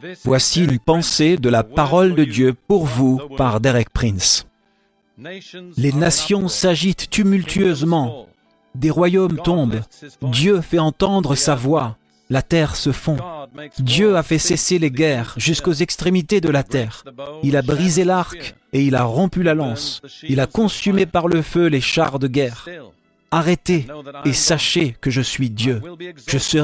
Voici une pensée de la parole de Dieu pour vous par Derek Prince. Les nations s'agitent tumultueusement. Des royaumes tombent. Dieu fait entendre sa voix. La terre se fond. Dieu a fait cesser les guerres jusqu'aux extrémités de la terre. Il a brisé l'arc et il a rompu la lance. Il a consumé par le feu les chars de guerre. Arrêtez et sachez que je suis Dieu. Je serai